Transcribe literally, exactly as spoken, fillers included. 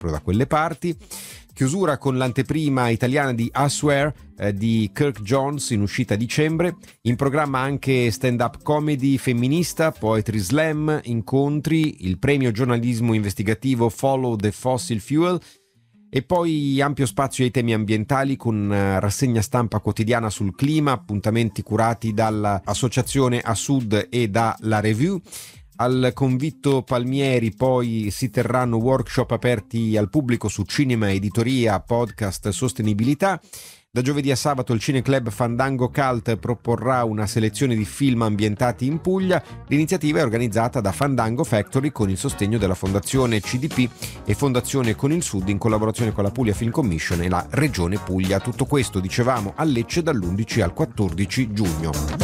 da quelle parti. Chiusura con l'anteprima italiana di I Swear eh, di Kirk Jones, in uscita a dicembre. In programma anche stand-up comedy femminista, poetry slam, incontri, il premio giornalismo investigativo Follow the Fossil Fuel e poi ampio spazio ai temi ambientali con rassegna stampa quotidiana sul clima, appuntamenti curati dall'Associazione A Sud e dalla Review. Al Convitto Palmieri poi si terranno workshop aperti al pubblico su cinema, editoria, podcast, sostenibilità. Da giovedì a sabato il Cineclub Fandango Cult proporrà una selezione di film ambientati in Puglia. L'iniziativa è organizzata da Fandango Factory con il sostegno della Fondazione C D P e Fondazione Con il Sud in collaborazione con la Puglia Film Commission e la Regione Puglia. Tutto questo, dicevamo, a Lecce dall'undici al quattordici giugno.